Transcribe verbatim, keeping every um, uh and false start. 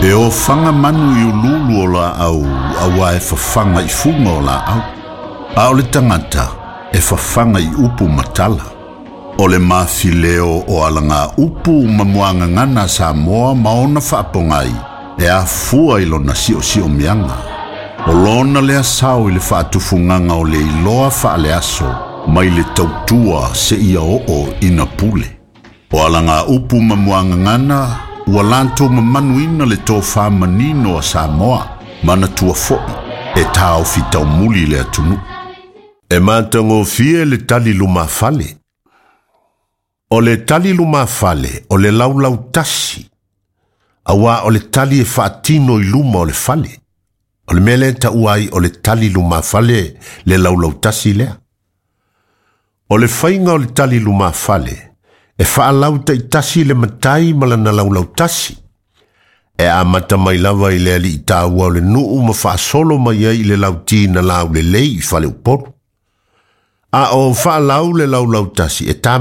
E o fanga manu i ululu o la au, awa e fafanga i funga o la au. A o le tangata e fafanga i upu matala. O le mafileo o alanga upu mamuanga ngana sa moa maona whaapongai e a fua ilo na sio sio mianga. O lona le asau i le whaatufunganga o le iloa wha le aso mai le tautua se ia o o ina pule. O alanga upu mamuanga ngana ua lanto mamanuina le tō whamanino a Samoa mana tua fo'i e tāo fitau muli le atunu. E mātango fie le tali luma fale. O le tali luma fale o le laulau tasi. Awa o le tali e whaatino i luma o le fale. O le mele ta uai o le tali luma fale le laulau tasi lea. O le whainga o le tali luma fale e whaalau ta i tasi le matai malana laulau tasi. E a mata mai lava i le ali i tāua o le nuu ma whaasolo mai ai le lauti na lau le lei i whale uporu. A o whaalau le laulau tasi e tā